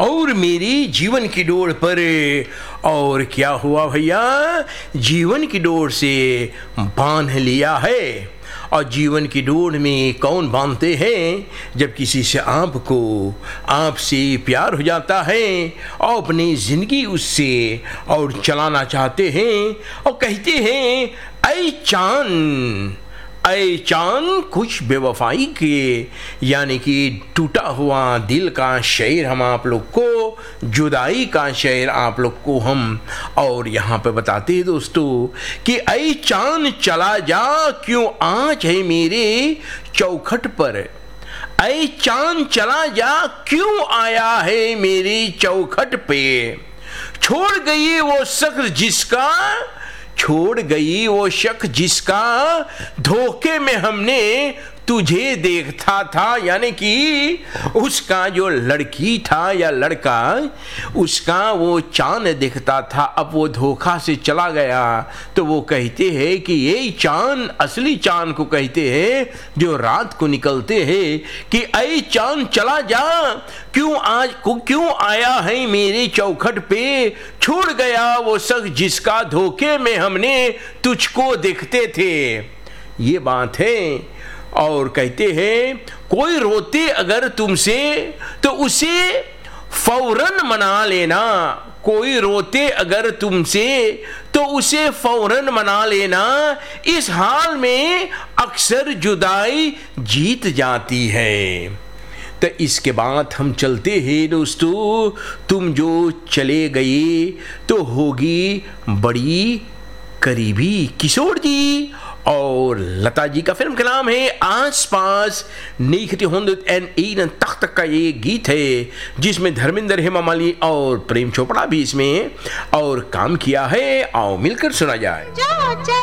और मेरी जीवन की डोर पर। और क्या हुआ भैया, जीवन की डोर से बांध लिया है। और जीवन की डोर में कौन बांधते हैं? जब किसी से आपसे प्यार हो जाता है और अपनी ज़िंदगी उससे और चलाना चाहते हैं और कहते हैं, ऐ चांद कुछ बेवफाई के, यानी कि टूटा हुआ दिल का शेर हम आप लोग को, जुदाई का शेर आप लोग को हम और यहाँ पे बताते हैं दोस्तों कि ऐ चांद चला जा क्यों आँच है मेरे चौखट पर। ऐ चांद चला जा क्यों आया है मेरी चौखट पे। छोड़ गई वो शख्स जिसका धोखे में हमने तुझे देखता था, यानी कि उसका जो लड़की था या लड़का, उसका वो चांद दिखता था, अब वो धोखा से चला गया। तो वो कहते हैं कि यही चांद असली चांद को कहते हैं जो रात को निकलते हैं कि ऐ चांद चला जा क्यों आया है मेरे चौखट पे। छोड़ गया वो शख्स जिसका धोखे में हमने तुझको देखते थे। ये बात है। और कहते हैं, कोई रोते अगर तुमसे तो उसे फौरन मना लेना। कोई रोते अगर तुमसे तो उसे फौरन मना लेना। इस हाल में अक्सर जुदाई जीत जाती है। तो इसके बाद हम चलते हैं दोस्तों, तुम जो चले गए तो होगी बड़ी करीबी। किशोर जी और लता जी का फिल्म का नाम है आस पास 1901 तख्त का ये गीत है, जिसमें धर्मेंद्र, हेमा मालिनी और प्रेम चोपड़ा भी इसमें और काम किया है। आओ मिलकर सुना जाए।